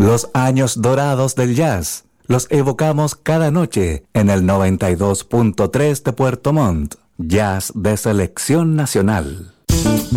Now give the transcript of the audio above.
Los años dorados del jazz los evocamos cada noche en el 92.3 de Puerto Montt. Jazz de selección nacional.